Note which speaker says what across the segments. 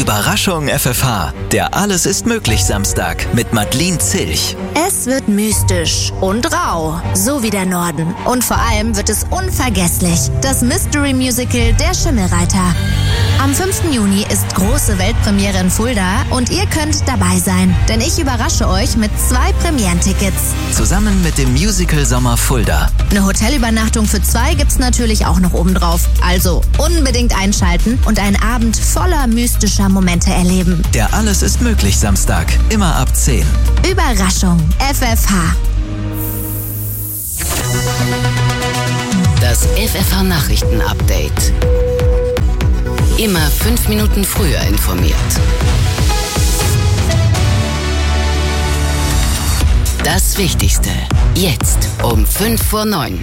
Speaker 1: Überraschung FFH, der Alles ist möglich Samstag mit Madeleine Zilch.
Speaker 2: Es wird mystisch und rau, so wie der Norden. Und vor allem wird es unvergesslich, das Mystery-Musical Der Schimmelreiter. Am 5. Juni ist große Weltpremiere in Fulda und ihr könnt dabei sein, denn ich überrasche euch mit 2 Premierentickets.
Speaker 1: Zusammen mit dem Musical Sommer Fulda.
Speaker 2: Eine Hotelübernachtung für 2 gibt's natürlich auch noch obendrauf. Also unbedingt einschalten und einen Abend voller mystischer Momente erleben.
Speaker 1: Der Alles ist möglich Samstag, immer ab 10.
Speaker 2: Überraschung FFH.
Speaker 3: Das FFH Nachrichten-Update. Immer 5 Minuten früher informiert. Das Wichtigste. Jetzt um 8:55.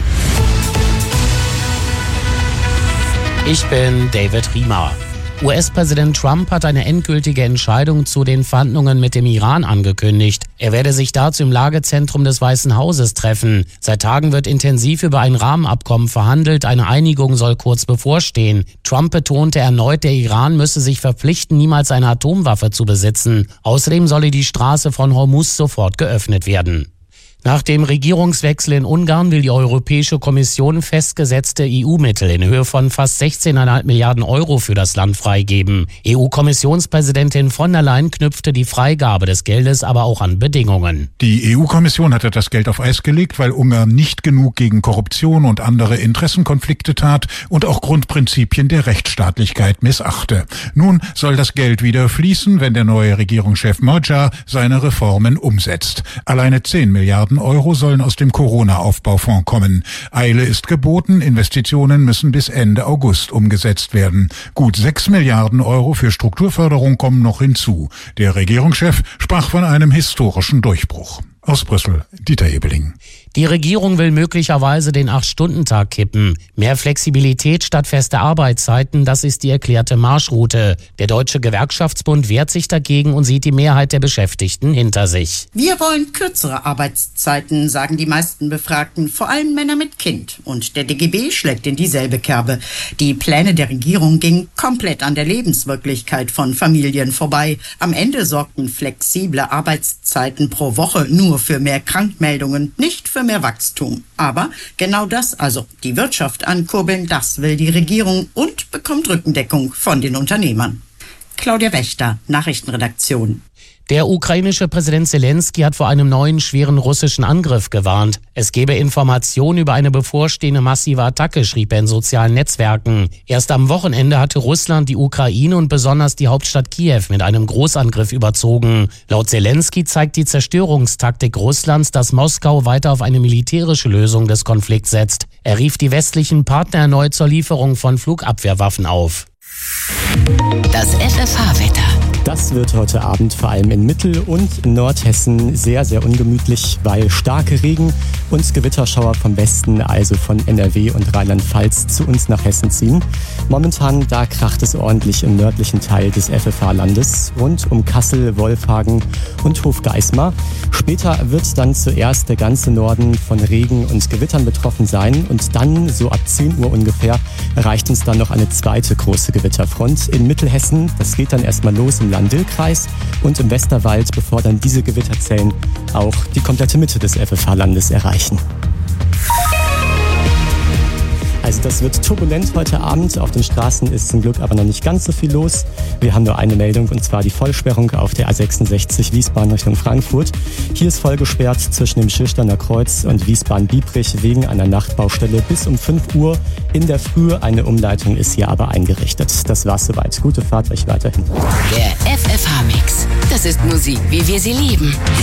Speaker 4: Ich bin David Riemer. US-Präsident Trump hat eine endgültige Entscheidung zu den Verhandlungen mit dem Iran angekündigt. Er werde sich dazu im Lagezentrum des Weißen Hauses treffen. Seit Tagen wird intensiv über ein Rahmenabkommen verhandelt. Eine Einigung soll kurz bevorstehen. Trump betonte erneut, der Iran müsse sich verpflichten, niemals eine Atomwaffe zu besitzen. Außerdem solle die Straße von Hormuz sofort geöffnet werden. Nach dem Regierungswechsel in Ungarn will die Europäische Kommission festgesetzte EU-Mittel in Höhe von fast 16,5 Milliarden Euro für das Land freigeben. EU-Kommissionspräsidentin von der Leyen knüpfte die Freigabe des Geldes aber auch an Bedingungen.
Speaker 5: Die EU-Kommission hatte das Geld auf Eis gelegt, weil Ungarn nicht genug gegen Korruption und andere Interessenkonflikte tat und auch Grundprinzipien der Rechtsstaatlichkeit missachte. Nun soll das Geld wieder fließen, wenn der neue Regierungschef Magyar seine Reformen umsetzt. Alleine 10 Milliarden Euro sollen aus dem Corona-Aufbaufonds kommen. Eile ist geboten, Investitionen müssen bis Ende August umgesetzt werden. Gut 6 Milliarden Euro für Strukturförderung kommen noch hinzu. Der Regierungschef sprach von einem historischen Durchbruch. Aus Brüssel, Dieter Ebeling.
Speaker 4: Die Regierung will möglicherweise den 8-Stunden-Tag kippen. Mehr Flexibilität statt fester Arbeitszeiten, das ist die erklärte Marschroute. Der Deutsche Gewerkschaftsbund wehrt sich dagegen und sieht die Mehrheit der Beschäftigten hinter sich.
Speaker 6: Wir wollen kürzere Arbeitszeiten, sagen die meisten Befragten, vor allem Männer mit Kind. Und der DGB schlägt in dieselbe Kerbe. Die Pläne der Regierung gingen komplett an der Lebenswirklichkeit von Familien vorbei. Am Ende sorgten flexible Arbeitszeiten pro Woche nur für mehr Krankmeldungen, nicht für mehr Wachstum. Aber genau das, also die Wirtschaft ankurbeln, das will die Regierung und bekommt Rückendeckung von den Unternehmern. Claudia Wächter, Nachrichtenredaktion.
Speaker 4: Der ukrainische Präsident Zelensky hat vor einem neuen schweren russischen Angriff gewarnt. Es gebe Informationen über eine bevorstehende massive Attacke, schrieb er in sozialen Netzwerken. Erst am Wochenende hatte Russland die Ukraine und besonders die Hauptstadt Kiew mit einem Großangriff überzogen. Laut Zelensky zeigt die Zerstörungstaktik Russlands, dass Moskau weiter auf eine militärische Lösung des Konflikts setzt. Er rief die westlichen Partner erneut zur Lieferung von Flugabwehrwaffen auf.
Speaker 3: Das FFH-Wetter.
Speaker 7: Das wird heute Abend vor allem in Mittel- und Nordhessen sehr, sehr ungemütlich, weil starke Regen- und Gewitterschauer vom Westen, also von NRW und Rheinland-Pfalz, zu uns nach Hessen ziehen. Momentan, da kracht es ordentlich im nördlichen Teil des FFH-Landes, rund um Kassel, Wolfhagen und Hofgeismar. Später wird dann zuerst der ganze Norden von Regen und Gewittern betroffen sein und dann, so ab 10 Uhr ungefähr, erreicht uns dann noch eine zweite große Gewitterfront in Mittelhessen. Das geht dann erstmal los im Lahn-Dill-Kreis und im Westerwald, bevor dann diese Gewitterzellen auch die komplette Mitte des FFH-Landes erreichen. Also das wird turbulent heute Abend. Auf den Straßen ist zum Glück aber noch nicht ganz so viel los. Wir haben nur eine Meldung, und zwar die Vollsperrung auf der A66 Wiesbaden Richtung Frankfurt. Hier ist vollgesperrt zwischen dem Schilchsterner Kreuz und Wiesbaden-Biebrich wegen einer Nachtbaustelle bis um 5 Uhr in der Früh. Eine Umleitung ist hier aber eingerichtet. Das war's soweit. Gute Fahrt euch weiterhin.
Speaker 3: Der FFH-Mix. Das ist Musik, wie wir sie lieben.